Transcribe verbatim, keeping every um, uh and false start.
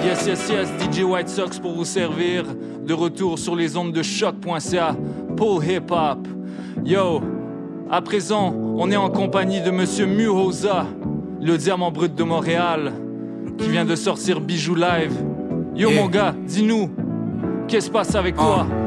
Yes, yes, yes, D J White Sox pour vous servir. De retour sur les ondes de choc.ca pour hip hop. Yo, à présent, on est en compagnie de Monsieur Muhoza, le diamant brut de Montréal, qui vient de sortir Bijou Live. Yo, yeah. Mon gars, dis-nous, qu'est-ce qui se passe avec uh. toi?